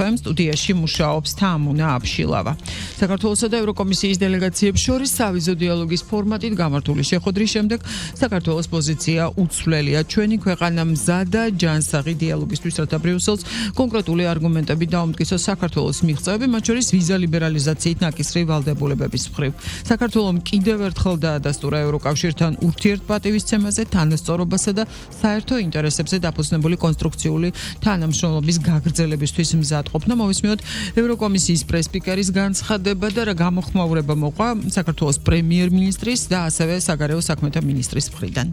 FM სტუდიაში მუშაობს თამუნა აბშილავა. საქართველოსა და ევროკომისიის დელეგაციებს შორის სავიზო დიალოგის ფორმატით გამართული შეხვედრის შემდეგ საქართველოს პოზიცია უცვლელია. ჩვენი ქვეყანა მზადა ჯანსაღი დიალოგისთვის, რათა ბრიუსელს კონკრეტული არგუმენტები დაუმტკიცოს საქართველოს მიღწევები, მათ შორის ვიზა ლიბერალიზაციით ნაკისრი ვალდებულებების მხრივ. საქართველომ კიდევ ერთხელ დაადასტურა ევროკავშირთან ურთიერთპატივისცემაზე, თანასწორობასა და საერთო ინტერესებზე დაფუძნებული კონსტრუქციული თანამშრომლობის გაგრძელებისთვის მზადყოფნა. მოვისმინოთ ევროკომისიის პრესპიკერის განცხადება და რა გამოხმაურება მოყვა საქართველოს პრემიერ-მინისტრის და ასევე საგარეო საქმეთა მინისტრის მხრიდან.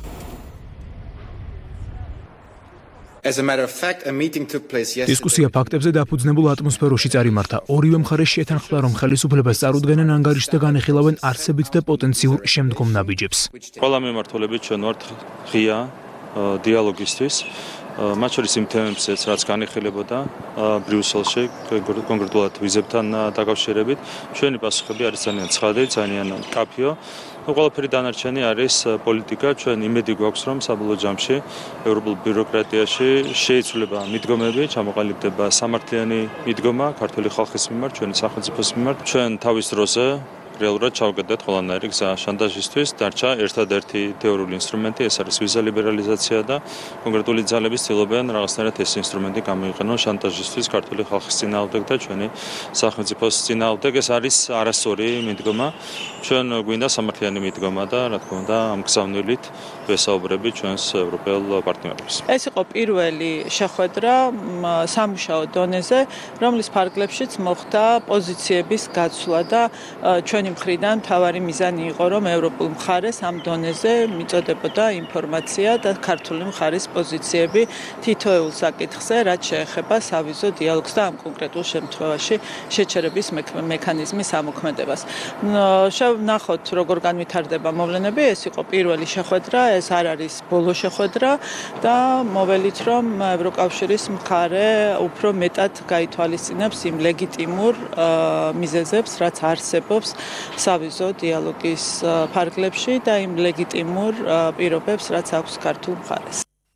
დისკუსია ფაქტებზე დაფუძნებულ ატმოსფეროში წარიმართა. ორივე მხარეს შეთანხმდა, რომ ხელისუფლებას წარუდგენენ ანგარიშს და განეხილავენ არსებით და პოტენციურ შემდგომ ნაბიჯებს. ყველა მიმართულებით ჩვენ ვართ ღია დიალოგისთვის. მათ შორის იმ თემებზეც, რაც განიხილებოდა ბრიუსელში, კონკრეტულად ვიზებთან დაკავშირებით, ჩვენი პასუხები არის ძალიან ცხადი, ძალიან მკაფიო. ყველაფერი დანარჩენი არის პოლიტიკა. ჩვენ იმედი გვაქვს, რომ საბოლოო ჯამში ევროპულ ბიუროკრატიაში შეიცვლება მიდგომები, ჩამოყალიბდება სამართლიანი მიდგომა ქართული ხალხის მიმართ, ჩვენი სახელმწიფოს მიმართ. ჩვენ თავის დროზე რეალურად ჩავგდეთ ყველანაირი გზა შანტაჟისთვის. დარჩა ერთადერთი თეორიული ინსტრუმენტი, ეს არის ვიზა ლიბერალიზაცია და კონკრეტული ძალები ცდილობენ რაღაცნაირად ეს ინსტრუმენტი გამოიყენონ შანტაჟისთვის ქართული ხალხის წინააღმდეგ და ჩვენი სახელმწიფოს წინააღმდეგ. ეს არის არასწორი მიდგომა. ჩვენ გვინდა სამართლიანი მიდგომა და რა თქმა უნდა ამ გზავნილით ვესაუბრებით ჩვენს ევროპელ პარტნიორებს. ეს იყო პირველი შეხვედრა სამუშაო დონეზე, რომლის ფარგლებშიც მოხდა პოზიციების გაცვლა და ჩვენი მხრიდან მთავარი მიზანი იყო, რომ ევროპულ მხარეს ამ დონეზე მიწოდებოდა ინფორმაცია და ქართული მხარის პოზიციები თითოეულ საკითხზე, რაც შეეხება სავიზო დიალოგს და ამ კონკრეტულ შემთხვევაში შეჩერების მექანიზმის ამოქმედებას. ნახოთ, როგორ განვითარდება მოვლენები. ეს იყო პირველი შეხვედრა, ეს არ არის ბოლო შეხვედრა და მოველით, რომ ევროკავშირის მხარე უფრო მეტად გაითვალისწინებს იმ ლეგიტიმურ მიზეზებს, რაც არსებობს სავიზო დიალოგის ფარგლებში და იმ ლეგიტიმურ პირობებს, რაც აქვს ქართულ მხარეს.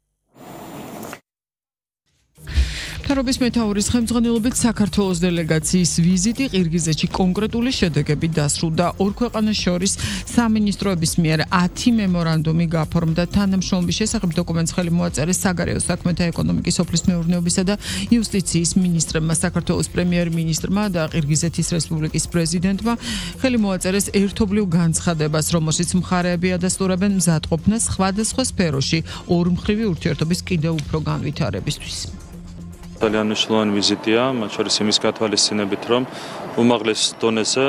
მთავრობის მეთაურის ხელმძღვანელობით საქართველოს დელეგაციის ვიზიტი ყირგიზეთში კონკრეტული შედეგებით დასრულდა. ორ ქვეყანას შორის სამინისტროების მიერ 10 მემორანდუმი გაფორმდა. თანამშრომლობის შესახებ დოკუმენტს ხელი მოაწერეს საგარეო საქმეთა, ეკონომიკის, სოფლის მეურნეობისა და იუსტიციის მინისტრებმა, საქართველოს პრემიერ-მინისტრმა და ყირგიზეთის რესპუბლიკის პრეზიდენტმა. ხელი მოაწერეს ერთობლივ განცხადებას, რომელშიც მხარეები ადასტურებენ მზადყოფნას სხვადასხვა სფეროში ორმხრივი ურთიერთობის კიდევ უფრო განვითარებისთვის. ძალიან მნიშვნელოვანი ვიზიტია, მათ შორის იმის გათვალისწინებით, რომ უმაღლეს დონეზე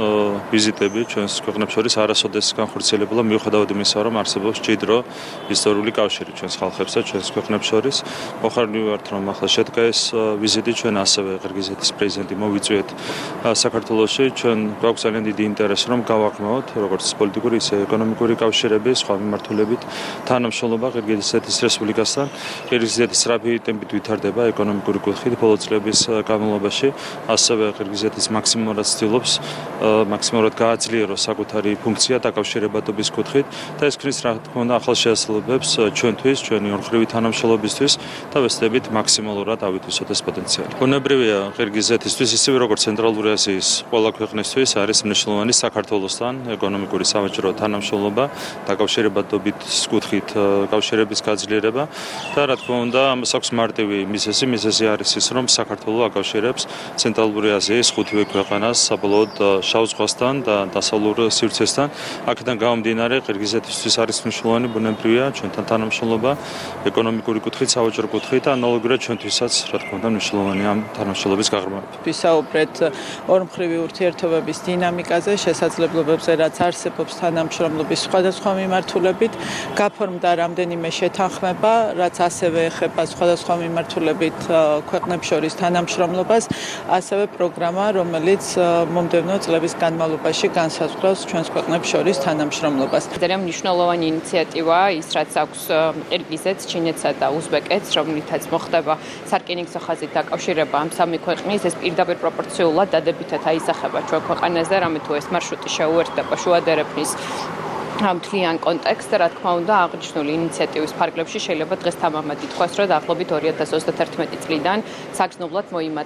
ვიზიტები ჩვენს ქვეყნებს შორის არასოდეს განხორციელებულა, მიუხედავად იმისა, რომ არსებობს მჭიდრო ისტორიული კავშირი ჩვენს ხალხებს და ჩვენს ქვეყნებს შორის. მოხარული ვართ, რომ ახლა შედგა ეს ვიზიტი, ჩვენ ასევე ყირგიზეთის პრეზიდენტი მოვიწვიეთ საქართველოში. ჩვენ გვაქვს ძალიან დიდი ინტერესი, რომ გავაღრმავოთ როგორც პოლიტიკური, ისე ეკონომიკური კავშირები სხვა მიმართულებით თანამშრომლობა ყირგიზეთის რესპუბლიკასთან. ყირგიზეთი სწრაფი ტემპით ვითარდება ეკონომიკური კუთხით ბოლო წლების განმავლობაში. ასევე ყირგიზეთის მაქსიმუმად ცდილობს მაქსიმალურად გააძლიეროს საკუთარი ფუნქცია დაკავშირებადობის კუთხით და ეს ქმნის რა თქმა უნდა ახალ შესაძლებლობებს ჩვენთვის, ჩვენი ორმხრივი თანამშრომლობისთვის და ვეცდებით მაქსიმალურად ავითვისოთ ეს პოტენციალი. ბუნებრივია ყირგიზეთისთვის ისევე როგორც ცენტრალური აზიის ყველა ქვეყნისთვის არის მნიშვნელოვანი საქართველოსთან ეკონომიკური სამეჯრო თანამშრომლობა, დაკავშირებადობის კუთხით კავშირების გაძლიერება და რა თქმა უნდა ამას აქვს მარტივი მიზეზი. მიზეზი არის ის, რომ საქართველო აკავშირებს ცენტრალური აზიის 5 ქვეყანას საბოლოოდ შავ ზღვასთან და დასავლურ სივრცესთან. აქედან გამომდინარე, ყირგიზეთისთვის არის მნიშვნელოვანი ბუნებრივია ჩვენთან თანამშრომლობა, ეკონომიკური კუთხით, სავაჭრო კუთხით და ანალოგიურად ჩვენთვისაც, რა თქმა უნდა, მნიშვნელოვანი ამ თანამშრომლობის გაღრმავება. ვისაუბრეთ ორმხრივი ურთიერთობების დინამიკაზე, შესაძლებლობებზე, რაც არსებობს თანამშრომლობის სხვადასხვა მიმართულებით, გაფორმდა რამდენიმე შეთანხმება, რაც ასევე ეხება სხვადასხვა მიმართულებით ქვეყნებს შორის თანამშრომლობას, ასევე პროგრამა, რომელიც მომდევნო წლების განმავლობაში განსაზღვრავს ჩვენს ქვეყნებს შორის თანამშრომლობას. ძალიან მნიშვნელოვანი ინიციატივაა ის, რაც აქვს ყირგიზეთს, ჩინეთსა და უზბეკეთს, რომლითაც მოხდება სარკინიგზო ხაზით დაკავშირება ამ სამი ქვეყნის. ეს პირდაპირ პროპორციულად დადებითად აისახება ჩვენ ქვეყანაზე, რამე თუ ეს მარშრუტი შეუერთდება შუა დერეფნის მთლიან კონტექსტს და რა თქმა უნდა აღნიშნული ინიციატივის ფარგლებში შეიძლება დღეს თამამად ითქვას, რომ დაახლოებით 2031 წლიდან საგრძნობლად მოიმატა